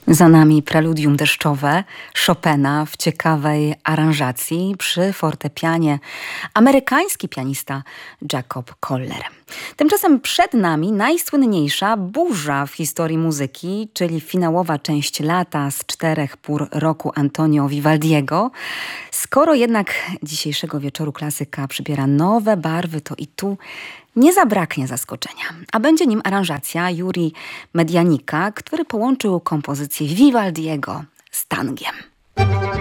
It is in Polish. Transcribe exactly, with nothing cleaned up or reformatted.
Za nami preludium deszczowe Chopina w ciekawej aranżacji przy fortepianie. Amerykański pianista Jacob Koller. Tymczasem przed nami najsłynniejsza burza w historii muzyki, czyli finałowa część Lata z czterech pór roku Antonio Vivaldiego. Skoro jednak dzisiejszego wieczoru klasyka przybiera nowe barwy, to i tu nie zabraknie zaskoczenia, a będzie nim aranżacja Juri Medianika, który połączył kompozycję Vivaldiego z tangiem.